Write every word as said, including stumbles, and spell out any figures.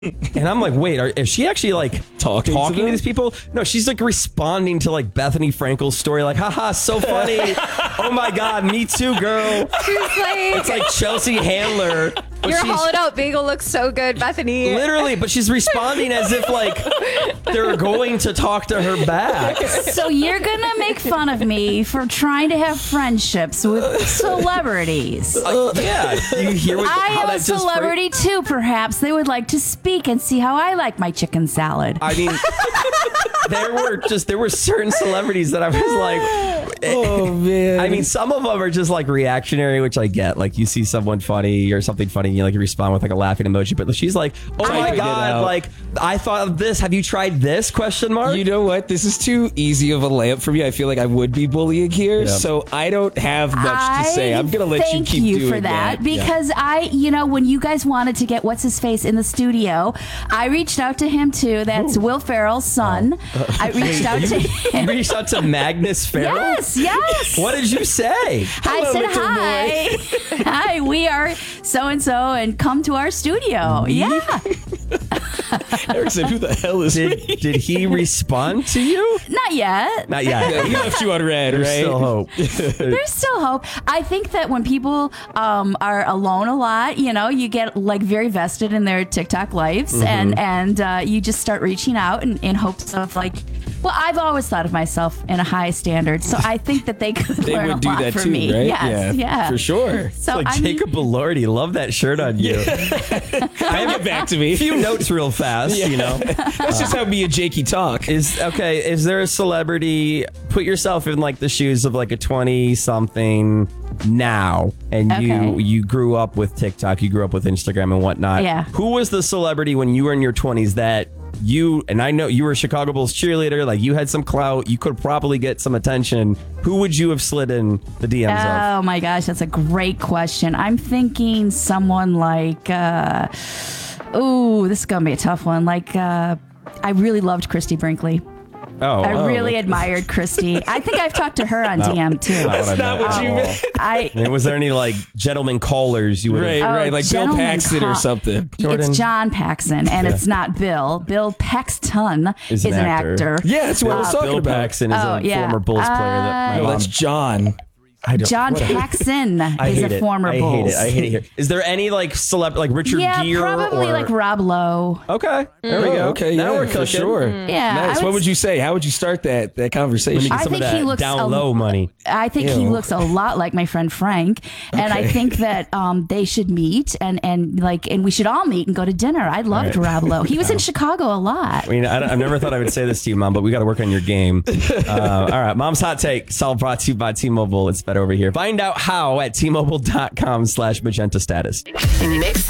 And I'm like, wait, are, is she actually like talking, talking to, to these people? No, she's like responding to like Bethany Frankel's story, like, haha, so funny. Oh my God, me too, girl. She's like, it's like Chelsea Handler. Your hollowed out bagel looks so good, Bethany. Literally, but she's responding as if like they're going to talk to her back. So you're gonna make fun of me for trying to have friendships with celebrities. Uh, yeah, you hear what I how am a that just celebrity too. Perhaps they would like to speak and see how I like my chicken salad. I mean, there were just there were certain celebrities that I was like, oh man. I mean, some of them are just like reactionary, which I get. Like you see someone funny or something funny, and you like respond with like a laughing emoji. But she's like, oh my God, like I thought of this. Have you tried this? Question mark. You know what? This is too easy of a layup for me. I feel like I would be bullying here, Yep. so I don't have much I to say. I'm gonna let you thank keep you doing for that, that because Yeah. I, you know, when you guys wanted to get what's his face in the studio, I reached out to him too. That's Will Ferrell's son. Oh. I reached out to You him. reached out to Magnus Farrell. Yes, yes. What did you say? I said hi. Hi, we are so and so, and come to our studio. Me? Yeah. Eric said, "Who the hell is Did me?" did he respond to you? Not yet. Not yet. Yeah, he left you on red, There's right? still hope. There's still hope. I think that when people um, are alone a lot, you know, you get like very vested in their TikTok lives, Mm-hmm. and and uh, you just start reaching out in, in hopes of like. Well, I've always thought of myself in a high standard, so I think that they could They learn would a do lot that from too, me. right? Yes, yeah, for sure. So like I mean- Jacob Elordi, love that shirt on you. I have it back to me. A few notes real fast, you know. That's just how me and Jakey talk. Is okay. Is there a celebrity? Put yourself in like the shoes of like a twenty-something now, and Okay. you you grew up with TikTok, you grew up with Instagram and whatnot. Yeah. Who was the celebrity when you were in your twenties that you and I know you were a Chicago Bulls cheerleader, like you had some clout, you could probably get some attention. Who would you have slid in the D Ms of? Oh my gosh, that's a great question. I'm thinking someone like, uh, oh, this is gonna be a tough one. Like, uh, I really loved Christy Brinkley. Oh, I oh. really admired Christy. I think I've talked to her on D M too. That's not what you meant. I. I mean, was there any like gentleman callers you would Right, have? Oh, right, like Bill gentleman Paxton or call- something. Jordan? It's John Paxson, and Yeah. it's not Bill. Bill Paxton Is is, an an actor. actor. Yeah, that's what I was Uh, talking Bill about. Paxton is Oh, a yeah. former Bulls player that my Oh, mom. that's John. I don't, John what- Paxson I is hate a it. former I Bulls. hate it. I hate it here. Is there any like celeb, like Richard yeah, Gere probably or like Rob Lowe. Okay, there we Oh, go. okay, now yeah, we're for cooking. sure. Yeah, Nice. I What would would you say? How would you start that that Let me conversation? get I some of think he that looks down a- low money. I think he Ew. looks a lot like my friend Frank, and I Okay. think that um, they should meet and and like and we should all meet and go to dinner. I loved All right. Rob Lowe. He was in Chicago a lot. I mean, I, I've never thought I would say this to you, Mom, but we got to work on your game. Uh, all right, Mom's Hot Take, all brought to you by T-Mobile. It's better over here. Find out how at T Mobile dot com slash magenta status. Mix